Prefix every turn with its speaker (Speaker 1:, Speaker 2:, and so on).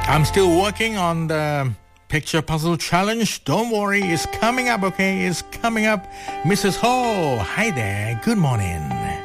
Speaker 1: I'm still working on the picture puzzle challenge. Don't worry, it's coming up, okay? It's coming up. Mrs. Ho, hi there. Good morning.